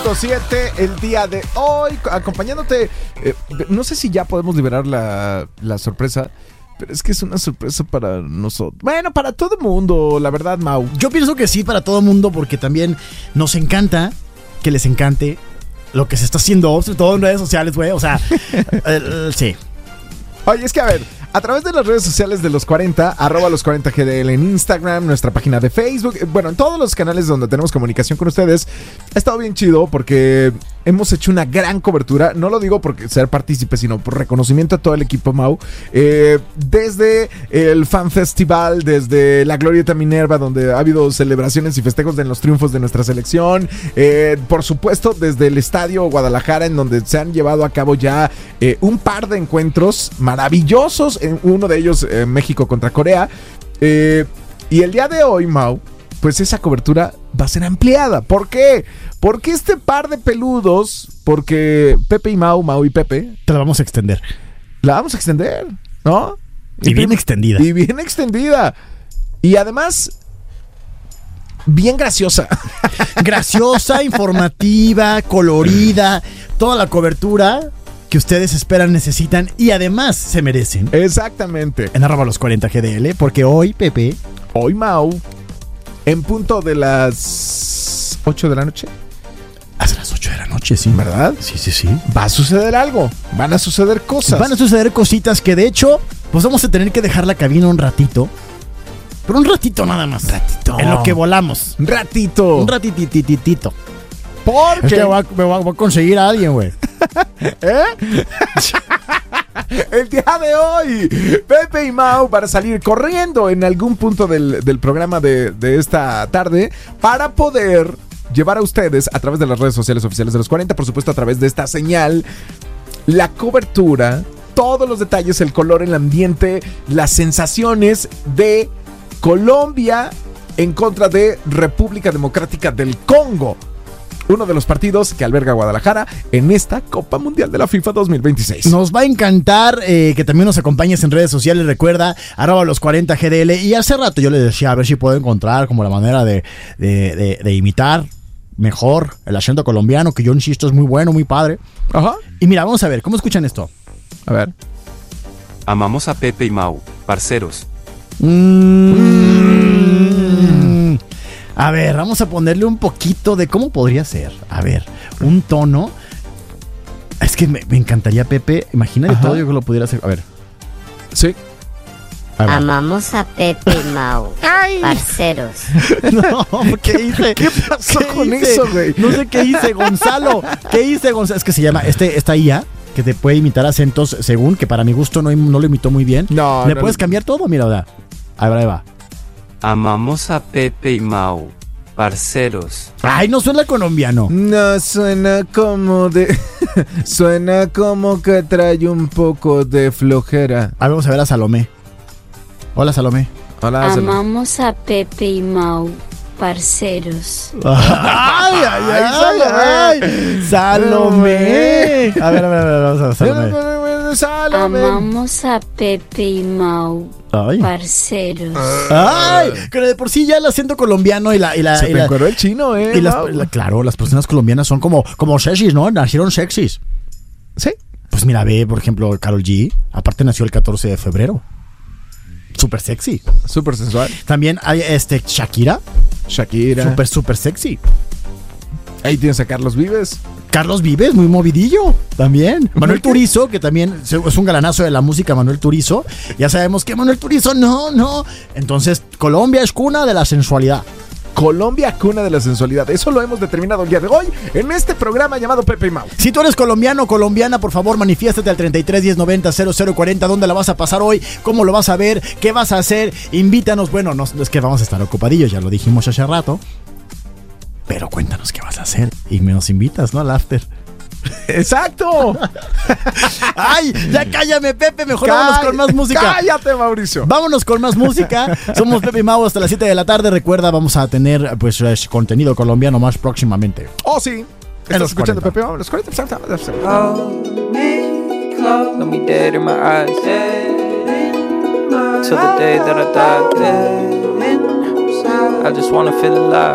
7 el día de hoy, acompañándote. No sé si ya podemos liberar la sorpresa, pero es que es una sorpresa para nosotros. Bueno, para todo el mundo, la verdad, Mau. Yo pienso que sí, para todo el mundo, porque también nos encanta que les encante lo que se está haciendo, sobre todo en redes sociales, güey. O sea, sí. Oye, es que a ver, a través de las redes sociales de Los 40, @los40GDL en Instagram, nuestra página de Facebook, bueno, en todos los canales donde tenemos comunicación con ustedes, ha estado bien chido porque hemos hecho una gran cobertura. No lo digo porque ser partícipe, sino por reconocimiento a todo el equipo, Mau. Desde el Fan Festival, desde la Glorieta Minerva, donde ha habido celebraciones y festejos de los triunfos de nuestra selección. Por supuesto, desde el Estadio Guadalajara, en donde se han llevado a cabo ya un par de encuentros maravillosos. Uno de ellos, México contra Corea. Y el día de hoy, Mau, pues esa cobertura va a ser ampliada. ¿Por qué? Porque este par de peludos, porque Pepe y Mau, Mau y Pepe, te la vamos a extender. La vamos a extender, ¿no? Y bien extendida. Y bien extendida. Y además, bien graciosa. Graciosa, informativa, colorida. Toda la cobertura que ustedes esperan, necesitan y además se merecen. Exactamente. En @los40GDL, porque hoy, Pepe, hoy, Mau, en punto de las 8 de la noche. Hasta las 8 de la noche, sí. ¿Verdad? Sí. Va a suceder algo. Van a suceder cosas. Van a suceder cositas que, de hecho, pues vamos a tener que dejar la cabina un ratito. Pero un ratito nada más. Ratito. En lo que volamos. Un ratito. Un ratitititito. Porque es que me voy a conseguir a alguien, güey. El día de hoy, Pepe y Mau van a salir corriendo en algún punto del programa de esta tarde para poder llevar a ustedes a través de las redes sociales oficiales de Los 40, por supuesto a través de esta señal, la cobertura, todos los detalles, el color, el ambiente, las sensaciones de Colombia en contra de República Democrática del Congo. Uno de los partidos que alberga Guadalajara en esta Copa Mundial de la FIFA 2026. Nos va a encantar que también nos acompañes en redes sociales. Recuerda, @los40GDL. Y hace rato yo les decía a ver si puedo encontrar como la manera de imitar mejor el acento colombiano, que yo insisto es muy bueno, muy padre. Ajá. Y mira, vamos a ver, ¿cómo escuchan esto? A ver. Amamos a Pepe y Mau, parceros. A ver, vamos a ponerle un poquito de cómo podría ser. A ver, un tono. Es que me encantaría, Pepe. Imagínate todo yo que lo pudiera hacer. A ver. Sí. Amamos a Pepe y Mau, parceros. No, ¿qué hice? ¿Qué pasó con eso, güey? No sé qué hice, Gonzalo. ¿Qué hice, Gonzalo? Es que se llama esta IA que te puede imitar acentos según, que para mi gusto no lo imitó muy bien. No, Le puedes cambiar todo, mira, ahora. Ahí va. Amamos a Pepe y Mau, parceros. Ay, no suena colombiano. No, suena como de... suena como que trae un poco de flojera. A ver, vamos a ver a Salomé. Hola, Salomé. Hola, Salomé. Amamos a Pepe y Mau, parceros. ¡Ay! ¡Salomé! A ver, vamos a ver, Salomé. Salomé. Amamos a Pepe y Mau, parceros. ¡Ay! Que de por sí ya el acento colombiano y la Se te encueró el chino, y claro, las personas colombianas son como sexys, ¿no? Nacieron sexys. Sí. Pues mira, ve, por ejemplo, Karol G. Aparte nació el 14 de febrero. Súper sexy. Súper sensual. También hay Shakira. Súper sexy. Ahí tienes a Carlos Vives. Carlos Vives, muy movidillo. También. Manuel Turizo, que también es un galanazo de la música, Manuel Turizo. Ya sabemos que Manuel Turizo, no. Entonces, Colombia es cuna de la sensualidad. Colombia, cuna de la sensualidad. Eso lo hemos determinado el día de hoy en este programa llamado Pepe y Mau. Si tú eres colombiano o colombiana, por favor, manifiéstate al 33 10 90 0040. ¿Dónde la vas a pasar hoy? ¿Cómo lo vas a ver? ¿Qué vas a hacer? Invítanos. Bueno, no es que vamos a estar ocupadillos, ya lo dijimos hace rato. Pero cuéntanos qué vas a hacer y nos invitas, ¿no? Al after. ¡Exacto! ¡Ay! Ya cállame, Pepe. Mejor vámonos con más música. ¡Cállate, Mauricio! Vámonos con más música. Somos Pepe y Mau hasta las 7 de la tarde. Recuerda, vamos a tener pues contenido colombiano más próximamente. ¡Oh, sí! ¿Estás escuchando Pepe y Mau? Los 40. Hold me close, look me dead in my eyes, till the day that I die. I just wanna feel alive.